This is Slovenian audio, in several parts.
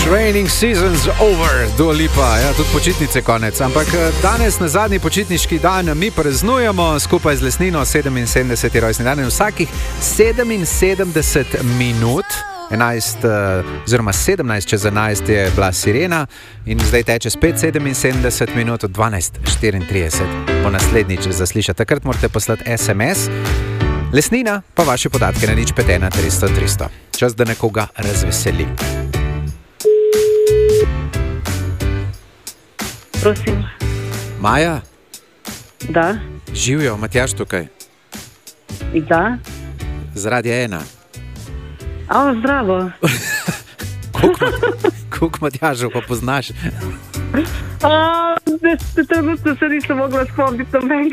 Raining season's over, Dua Lipa, ja, tudi počitnice konec. Ampak danes na zadnji počitniški dan mi praznujemo skupaj z Lesnino 77. rojstni dan in vsakih 77 minut, 17 čez 11 je bila sirena in zdaj teče spet 77 minut od 12:34 bo naslednjič zaslišati. Takrat morate poslati SMS. Lesnina pa vaše podatke na 051 300 300. Čas, da nekoga razveseli. Prosim. Maja? Da. Živijo, Matjaž tukaj. Da. Zaradi ena. Zdravo. Koliko Matjažev pa poznaš? Trenutno se nisem mogla spomniti na menga.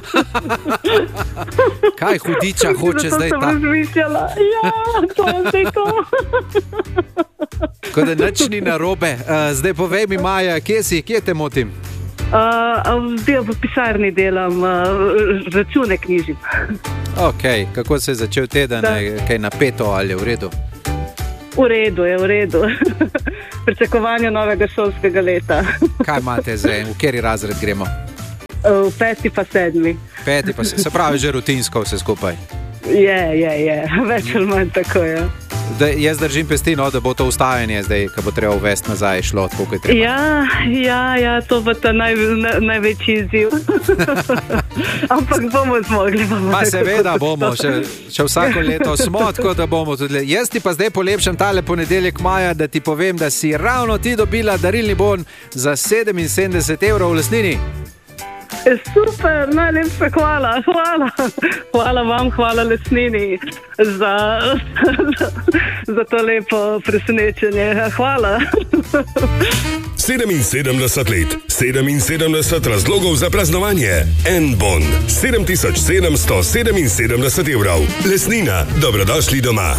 Kaj hudiča hoče zdaj ta? Zato sem razmišljala. Ja, to je zdaj to. Ko da nič ni narobe. Zdaj povej mi, Maja, kje si, kje te motim? V pisarni delam, račune knjižim. Ok, kako se je začel teden? Kaj napeto ali je v redu? V redu je, v redu. Pričakovanje novega šolskega leta. Kaj imate zdaj? V kateri razred gremo? V 5. pa 7. 5. pa 7. Se pravi, že rutinsko vse skupaj. Je. Več ali manj tako je. Jaz držim pesti, no, da bo to ustajanje zdaj, ko bo treba uvesti nazaj, šlo tako, kot je treba. Ja, to bo ta največji izziv. Ampak bomo zmogli. Pa seveda bomo, še vsako leto smo, tako da bomo tudi. Jaz ti pa zdaj polepšam tale ponedeljek, Maja, da ti povem, da si ravno ti dobila darilni bon za 77 evrov v Lesnini. Super, najlepša hvala. Hvala vam, hvala Lesnini za to lepo presenečenje. Hvala. 77 let, 77 razlogov za praznovanje. En bon, 7777 evrov. Lesnina, dobrodošli doma.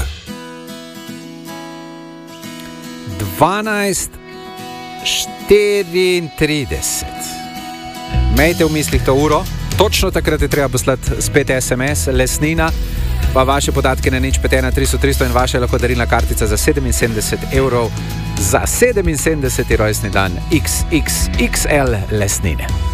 12:34. Imejte v mislih to uro, točno takrat je treba poslati spet SMS, Lesnina, pa vaše podatke na 051 300 300 in vaša lahko darilna kartica za 77 evrov za 77. rojstni dan XXXL Lesnine.